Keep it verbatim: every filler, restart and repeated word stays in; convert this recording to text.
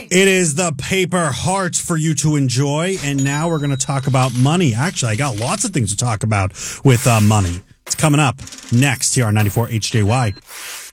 It is the paper heart for you to enjoy. And now we're going to talk about money. Actually, I got lots of things to talk about with uh, money. It's coming up next here on ninety-four H J Y.